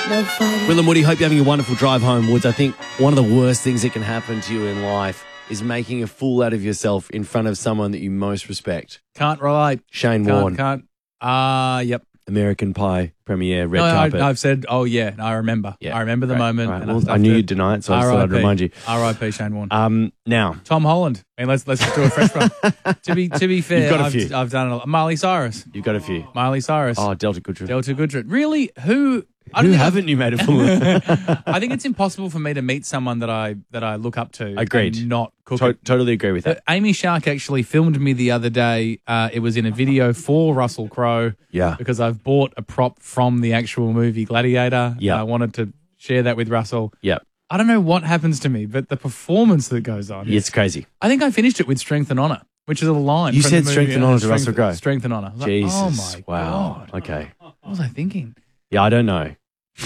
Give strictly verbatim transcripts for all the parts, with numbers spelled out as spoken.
no fun. Will and Woody, hope you're having a wonderful drive home, Woods. I think one of the worst things that can happen to you in life is making a fool out of yourself in front of someone that you most respect. Can't relate. Shane Can't, Warne, can't. Ah, uh, yep. American Pie premiere, red no, carpet. I, I've said, oh, yeah, I remember. Yeah, I remember the great. moment. Right. And Well, I, I knew you'd deny it, so I just thought I'd remind you. R I P Shane Warne. Um, now, Tom Holland. I mean, let's let's just do a fresh one. to be to be fair, You've got a I've, few. I've done a lot. Miley Cyrus. you've got a few. Miley Cyrus. Oh, Delta Goodrich. Delta Goodrich. Really? Who? I Who don't think I've- haven't you made a fool of? I think it's impossible for me to meet someone that I that I look up to. Agreed. And not cook To- it. totally agree with Uh, that. Amy Shark actually filmed me the other day. Uh, it was in a video for Russell Crowe. Yeah. Because I've bought a prop from the actual movie Gladiator. Yeah. And I wanted to share that with Russell. Yep. I don't know what happens to me, but the performance that goes on. It's crazy. I think I finished it with Strength and Honor, which is a line. You from said the movie, Strength and uh, Honor to Strength- Russell Crowe. Strength and Honor. I was like, Jesus. oh my wow. God. Okay. What was I thinking? Yeah, I don't know.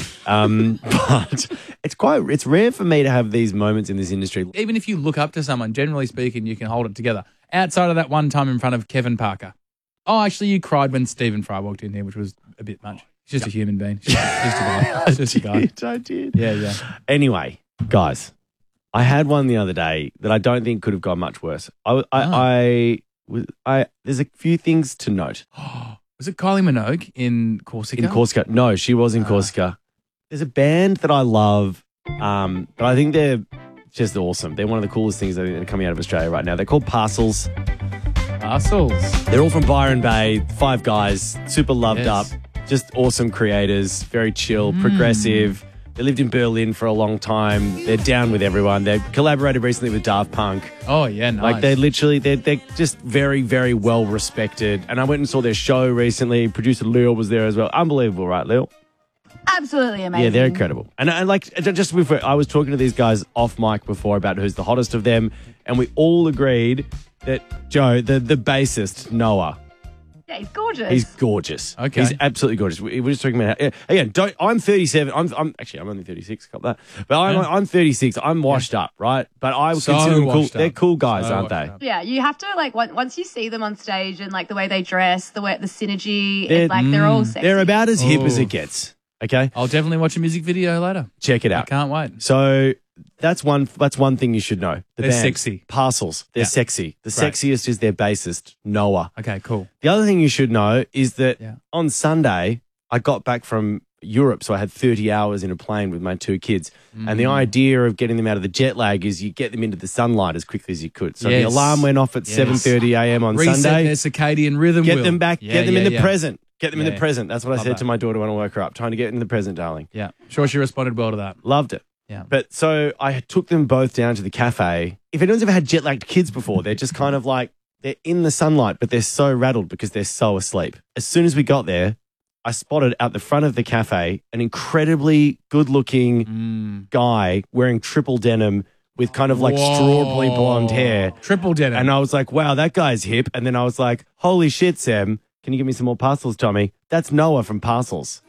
Um, but it's quite, it's rare for me to have these moments in this industry. Even if you look up to someone, generally speaking, you can hold it together. Outside of that one time in front of Kevin Parker. Oh, actually, you cried when Stephen Fry walked in here, which was a bit much. He's just a human being. He's just, just a guy. He's just a guy. I did. Yeah, yeah. Anyway, guys, I had one the other day that I don't think could have gone much worse. I, I, Oh. I, was, I, there's a few things to note. Was it Kylie Minogue in Corsica? In Corsica. No, she was in Ah. Corsica. There's a band that I love, um, but I think they're just awesome. They're one of the coolest things that are coming out of Australia right now. They're called Parcels. Parcels. They're all from Byron Bay, five guys, super loved Yes. up, just awesome creators, very chill, progressive. They lived in Berlin for a long time. They're down with everyone. They collaborated recently with Daft Punk. Oh, yeah, nice. Like they're literally, they're, they're just very, very well respected. And I went and saw their show recently. Producer Leo was there as well. Unbelievable, right, Leo? Absolutely amazing. Yeah, they're incredible. And, and like, just before, I was talking to these guys off mic before about who's the hottest of them. And we all agreed that Joe, the, the bassist, Noah, Yeah, he's gorgeous. he's gorgeous. Okay. He's absolutely gorgeous. We we were just talking about how, again, don't, I'm thirty-seven. I'm, I'm actually, I'm only thirty-six. Got that. But I'm, Yeah. I'm thirty-six. I'm washed up, right? But I would So consider them cool. washed up. They're cool guys, So aren't they? washed up. Yeah, you have to like on- once you see them on stage and like the way they dress, the way the synergy, They're- it's like they're all sexy. They're about as hip as Oh. it gets. Okay, I'll definitely watch a music video later. check it I out. can't wait. So that's one. That's one thing you should know. The They're band, sexy. Parcels. They're Yeah. sexy. The Great. sexiest is their bassist, Noah. Okay, cool. The other thing you should know is that Yeah. on Sunday I got back from Europe, so I had thirty hours in a plane with my two kids. And the Mm. idea of getting them out of the jet lag is you get them into the sunlight as quickly as you could. So Yes. the alarm went off at Yes. seven thirty a.m. on Reset Sunday. their circadian rhythm. Get Will. them back. Yeah, get them yeah, in the yeah. present. Get them in Yeah. the present. That's what I Love said that. to my daughter when I woke her up. Trying to get in the present, darling. Yeah, sure. She responded well to that. Loved it. Yeah. But so I took them both down to the cafe. If anyone's ever had jet lagged kids before, they're just kind of like, they're in the sunlight, but they're so rattled because they're so asleep. As soon as we got there, I spotted out the front of the cafe an incredibly good looking Mm. guy wearing triple denim with kind of like strawberry blonde hair. Triple denim. And I was like, wow, that guy's hip. And then I was like, holy shit, Sam, can you give me some more parcels, Tommy? That's Noah from Parcels.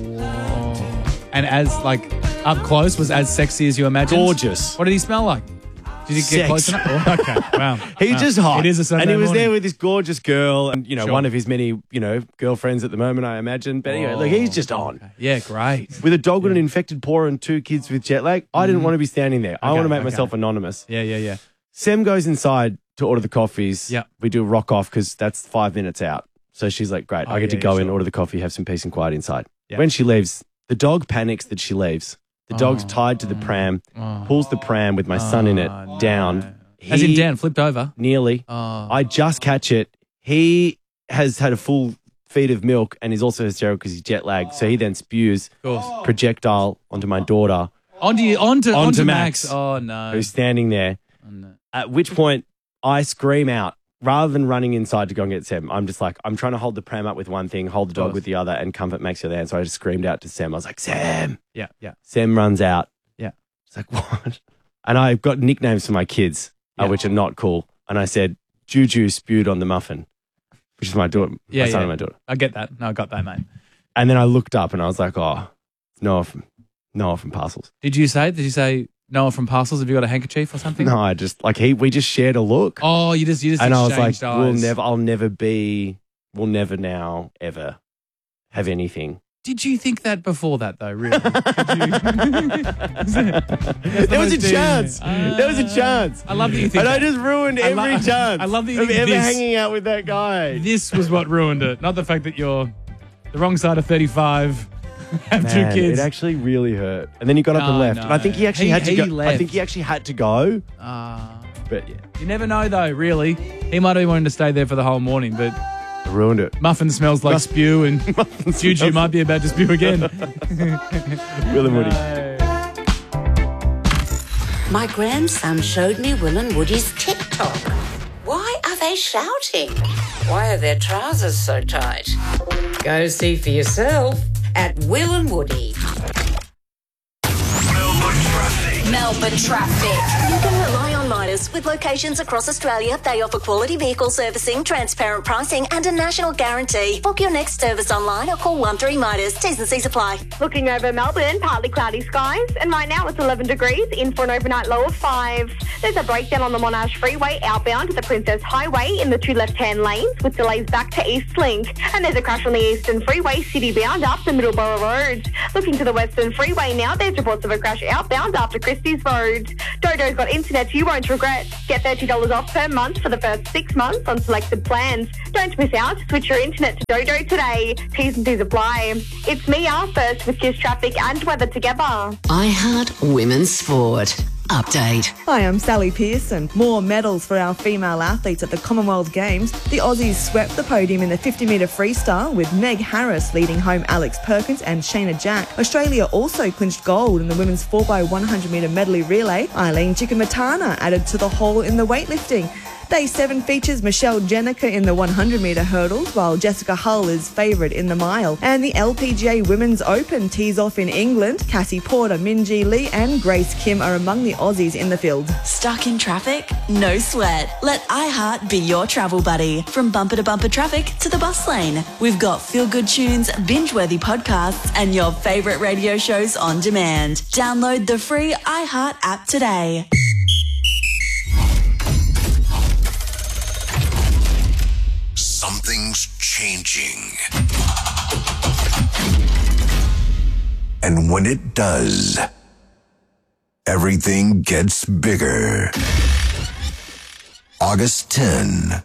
And as like up close, was as sexy as you imagined. Gorgeous. What did he smell like? Did he get Sex. close enough? Oh, okay. Wow. He's Wow. just hot. It is a Sunday And he was morning. there with this gorgeous girl and, you know, Sure. one of his many, you know, girlfriends at the moment, I imagine. But anyway, look, he's just on. Okay. Yeah, great. With a dog with an infected paw and two kids with jet lag, I didn't want to be standing there. I Okay, want to make okay. myself anonymous. Yeah, yeah, yeah. Sem goes inside to order the coffees. Yeah. We do a rock off because that's five minutes out. So she's like, great, Oh, I get to yeah, go in, sure. order the coffee, have some peace and quiet inside. Yeah. When she leaves, the dog panics that she leaves. The dog's Oh. tied to the pram, Oh. pulls the pram with my son in it Oh, no. down. As in He- Dan flipped over. Nearly. Oh. I just catch it. He has had a full feed of milk and is also hysterical because he's jet lagged. So he then spews Of course. projectile onto my daughter, Onto you, onto, Onto onto Max. Max. Oh no. who's standing there. Oh, no. At which point I scream out rather than running inside to go and get Sam. I'm just like, I'm trying to hold the pram up with one thing, hold the dog course. with the other, and comfort Max the other hand. So I just screamed out to Sam. I was like, Sam. Yeah, yeah, Sam runs out. yeah. It's like, what? And I've got nicknames for my kids, uh, Yeah. which are not cool. And I said, Juju spewed on the muffin, which is my daughter, Yeah, my son yeah. and my daughter. I get that. No, I got that, mate. And then I looked up and I was like, oh, it's Noah from, Noah from Parcels. Did you say? Did you say Noah from Parcels? Have you got a handkerchief or something? No, I just, like, he, we just shared a look. Oh, you just you just and I was like, exchanged we'll eyes. never, I'll never be, we'll never now, ever have anything Did you think that before that, though, really? Did you? There was a chance. Uh, there was a chance. I love that you think And that. I just ruined I lo- every chance I love that you of think ever this- hanging out with that guy. This was what ruined it, not the fact that you're the wrong side of thirty-five, have Man, two kids. It actually really hurt. And then he got up and Oh, left. no. And I think he actually He- had to he go. I left. think he actually had to go. Ah. But yeah, You never know, though, really. He might have been wanting to stay there for the whole morning, but I ruined it. muffin smells like Muff- spew, and Juju smells- might be about to spew again. Will and Woody. No. My grandson showed me Will and Woody's TikTok. Why are they shouting? Why are their trousers so tight? Go see for yourself at Will and Woody. Melbourne traffic. Melbourne traffic. You can rely on Midas. With locations across Australia, they offer quality vehicle servicing, transparent pricing and a national guarantee. Book your next service online or call one three Midas. T's and C's apply. Looking over Melbourne, partly cloudy skies, and right now it's eleven degrees, in for an overnight low of five. There's a breakdown on the Monash Freeway outbound to the Princess Highway in the two left-hand lanes with delays back to East Link. And there's a crash on the Eastern Freeway, city bound up the Middleborough Road. Looking to the Western Freeway now, there's reports of a crash outbound after Christie's Road. Dodo's got internet you won't regret. Get thirty dollars off per month for the first six months on selected plans. Don't miss out. Switch your internet to Dodo today. T's and C's apply. It's Mia, first with Kiss Traffic and weather together. iHeart Women's Sport. Update. Hi, I'm Sally Pearson. More medals for our female athletes at the Commonwealth Games. The Aussies swept the podium in the fifty metre freestyle with Meg Harris leading home Alex Perkins and Shayna Jack. Australia also clinched gold in the women's four by one hundred metre medley relay. Eileen Chikamatana added to the haul in the weightlifting. Day seven features Michelle Jenica in the one hundred metre hurdles, while Jessica Hull is favourite in the mile. And the L P G A Women's Open tees off in England. Cassie Porter, Minjee Lee and Grace Kim are among the Aussies in the field. Stuck in traffic? No sweat. Let iHeart be your travel buddy. From bumper to bumper traffic to the bus lane. We've got feel-good tunes, binge-worthy podcasts and your favourite radio shows on demand. Download the free iHeart app today. Something's changing. And when it does, everything gets bigger. August tenth.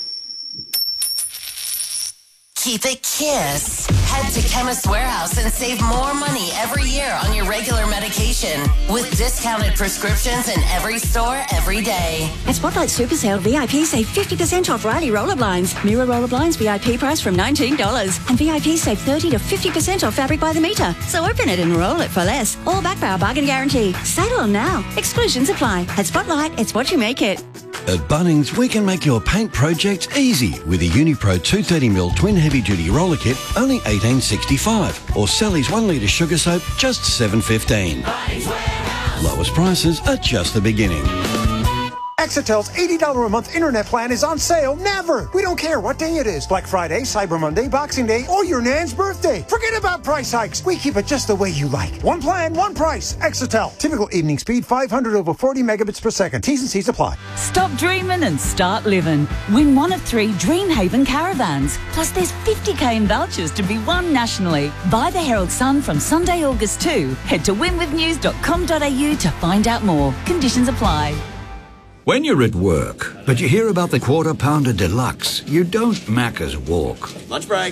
Keep it Kiss. Head to Chemist Warehouse and save more money every year on your regular medication with discounted prescriptions in every store every day. At Spotlight Super Sale, V I P save fifty percent off Riley roller blinds. Mirror roller blinds V I P price from nineteen dollars. And V I P save thirty to fifty percent off fabric by the metre. So open it and roll it for less. All backed by our bargain guarantee. Sale on now. Exclusions apply. At Spotlight, it's what you make it. At Bunnings, we can make your paint project easy with a Unipro two thirty mil twin heavy-duty roller kit, only eighteen sixty-five, or Sally's one litre sugar soap, just seven fifteen. Lowest prices are just the beginning. Exitel's eighty dollars a month internet plan is on sale never. We don't care what day it is. Black Friday, Cyber Monday, Boxing Day, or your nan's birthday. Forget about price hikes. We keep it just the way you like. One plan, one price. Exitel. Typical evening speed, five hundred over forty megabits per second. T's and C's apply. Stop dreaming and start living. Win one of three Dreamhaven caravans. Plus there's fifty K in vouchers to be won nationally. Buy the Herald Sun from Sunday, August second. Head to win with news dot com dot a u to find out more. Conditions apply. When you're at work, but you hear about the Quarter Pounder Deluxe, you don't Macca's walk. Lunch break.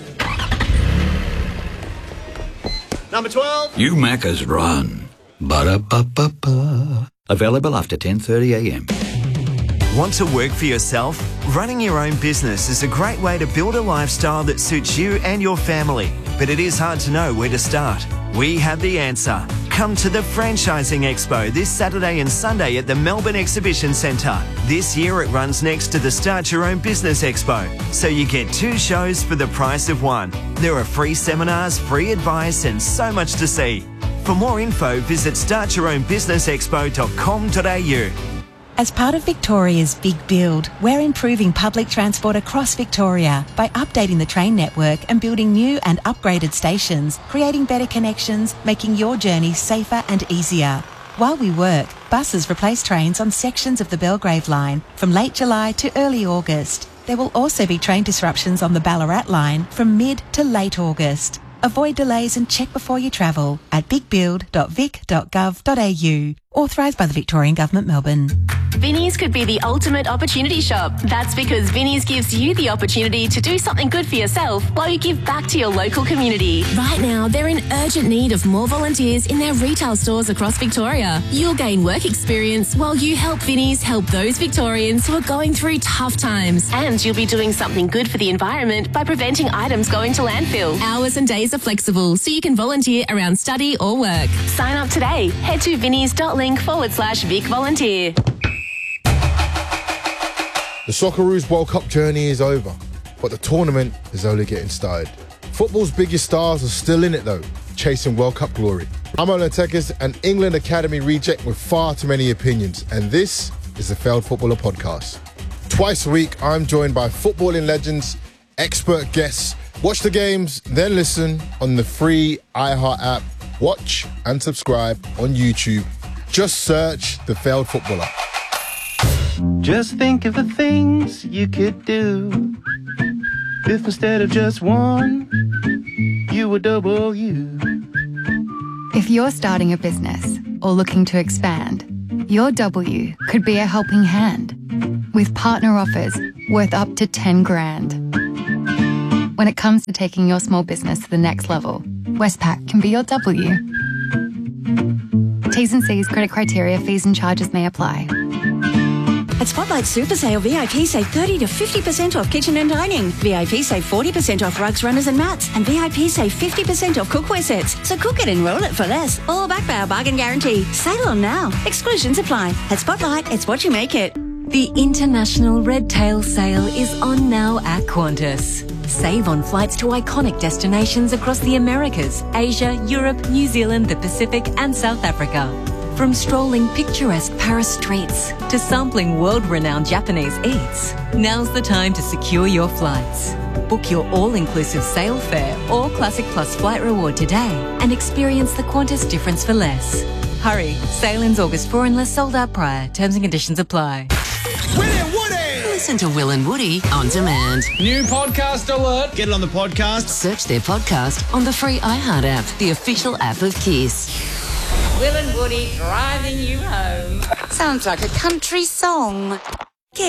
Number twelve. You Macca's run. Ba-da-ba-ba-ba. Available after ten thirty a m. Want to work for yourself? Running your own business is a great way to build a lifestyle that suits you and your family. But it is hard to know where to start. We have the answer. Come to the Franchising Expo this Saturday and Sunday at the Melbourne Exhibition Centre. This year it runs next to the Start Your Own Business Expo, so you get two shows for the price of one. There are free seminars, free advice and so much to see. For more info, visit start your own business expo dot com dot a u. As part of Victoria's Big Build, we're improving public transport across Victoria by updating the train network and building new and upgraded stations, creating better connections, making your journey safer and easier. While we work, buses replace trains on sections of the Belgrave line from late July to early August. There will also be train disruptions on the Ballarat line from mid to late August. Avoid delays and check before you travel at big build dot vic dot gov dot a u. Authorised by the Victorian Government, Melbourne. Vinnie's could be the ultimate opportunity shop. That's because Vinnie's gives you the opportunity to do something good for yourself while you give back to your local community. Right now, they're in urgent need of more volunteers in their retail stores across Victoria. You'll gain work experience while you help Vinnie's help those Victorians who are going through tough times. And you'll be doing something good for the environment by preventing items going to landfill. Hours and days are flexible, so you can volunteer around study or work. Sign up today. Head to vinnies.link forward slash Vic Volunteer. The Socceroos World Cup journey is over, but the tournament is only getting started. Football's biggest stars are still in it though, chasing World Cup glory. I'm Ola Tekis, an England Academy reject with far too many opinions, and this is the Failed Footballer Podcast. Twice a week, I'm joined by footballing legends, expert guests. Watch the games, then listen on the free iHeart app. Watch and subscribe on YouTube. Just search The Failed Footballer. Just think of the things you could do if instead of just one, you were double you. If you're starting a business or looking to expand, your W could be a helping hand with partner offers worth up to ten grand. When it comes to taking your small business to the next level, Westpac can be your W. T's and C's, credit criteria, fees and charges may apply. At Spotlight Super Sale, V I P save thirty to fifty percent off kitchen and dining. V I P save forty percent off rugs, runners and mats. And V I P save fifty percent off cookware sets. So cook it and roll it for less. All backed by our bargain guarantee. Sale on now. Exclusions apply. At Spotlight, it's what you make it. The International Red Tail Sale is on now at Qantas. Save on flights to iconic destinations across the Americas, Asia, Europe, New Zealand, the Pacific and South Africa. From strolling picturesque Paris streets to sampling world-renowned Japanese eats, now's the time to secure your flights. Book your all-inclusive sail fare or Classic Plus flight reward today and experience the Qantas difference for less. Hurry, sail-ins August fourth unless sold out prior. Terms and conditions apply. Listen to Will and Woody on demand. New podcast alert. Get it on the podcast. Search their podcast on the free iHeart app, the official app of Kiss. Will and Woody driving you home. Sounds like a country song.